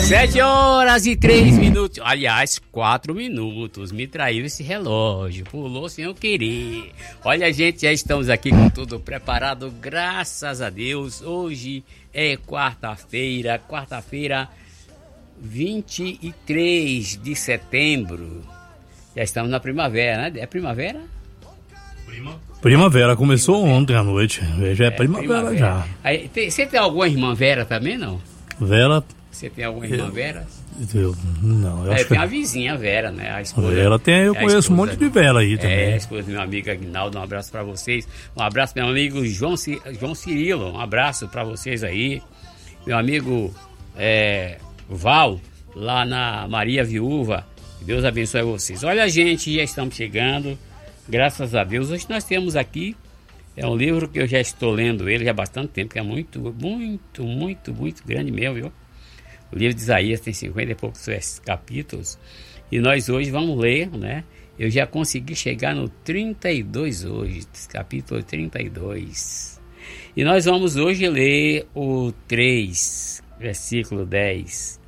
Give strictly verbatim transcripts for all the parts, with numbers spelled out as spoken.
Sete horas e três minutos. Aliás, quatro minutos. Me traiu esse relógio. Pulou sem eu querer. Olha, gente, já estamos aqui com tudo preparado. Graças a Deus. Hoje é quarta-feira. Quarta-feira, vinte e três de setembro. Já estamos na primavera, né? É primavera? Prima. Primavera. Começou ontem à noite. Já é, é primavera, primavera já. Aí, tem, você tem alguma irmã Vera também, não? Vera... Você tem alguma irmã Vera? Eu, não, eu é, acho tem que... a vizinha Vera, né? A esposa, Vera tem, eu conheço esposa, um monte de Vera aí também. É, a esposa do meu amigo Aguinaldo, um abraço pra vocês. Um abraço pro meu amigo João, João Cirilo, um abraço pra vocês aí. Meu amigo é, Val, lá na Maria Viúva, Deus abençoe vocês. Olha, gente, já estamos chegando, graças a Deus. Hoje nós temos aqui, é um livro que eu já estou lendo ele já há bastante tempo, que é muito, muito, muito, muito grande mesmo, viu? O livro de Isaías tem cinquenta e poucos capítulos e nós hoje vamos ler, né? Eu já consegui chegar no trinta e dois hoje, capítulo trinta e dois. E nós vamos hoje ler o três, versículo dez.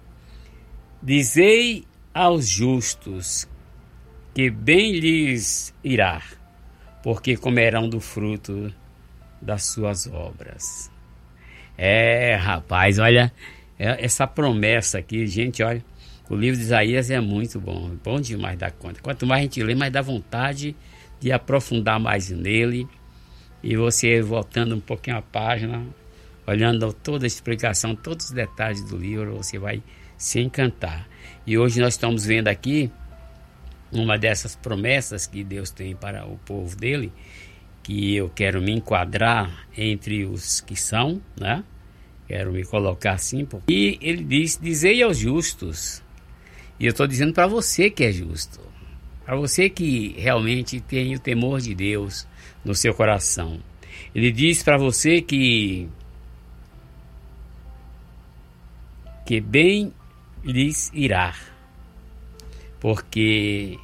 Dizei aos justos que bem lhes irá, porque comerão do fruto das suas obras. É, rapaz, olha... Essa promessa aqui, gente, olha, o livro de Isaías é muito bom, bom demais da conta. Quanto mais a gente lê, mais dá vontade de aprofundar mais nele. E você voltando um pouquinho a página, olhando toda a explicação, todos os detalhes do livro, você vai se encantar. E hoje nós estamos vendo aqui uma dessas promessas que Deus tem para o povo dele, que eu quero me enquadrar entre os que são, né? Quero me colocar assim. Porque... E ele diz, dizei aos justos. E eu estou dizendo para você que é justo. Para você que realmente tem o temor de Deus no seu coração. Ele diz para você que... Que bem lhes irá. Porque...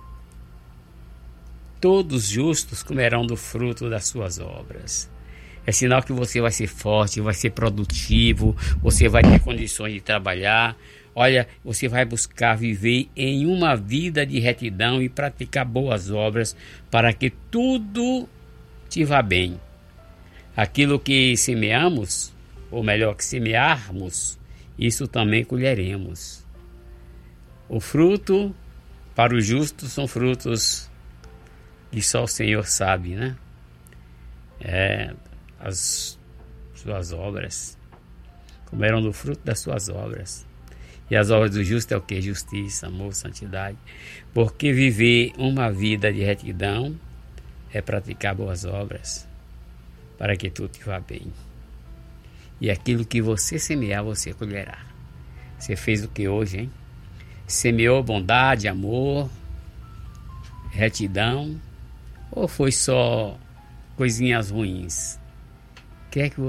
todos justos comerão do fruto das suas obras. É sinal que você vai ser forte, vai ser produtivo, você vai ter condições de trabalhar. Olha, você vai buscar viver em uma vida de retidão e praticar boas obras para que tudo te vá bem. Aquilo que semeamos, ou melhor, que semearmos, isso também colheremos. O fruto para os justos são frutos que só o Senhor sabe, né? É... as suas obras, comerão do fruto das suas obras. E as obras do justo é o que? Justiça, amor, santidade. Porque viver uma vida de retidão é praticar boas obras, para que tudo te vá bem. E aquilo que você semear, você colherá. Você fez o que hoje, hein? Semeou bondade, amor, retidão, ou foi só coisinhas ruins? O que é que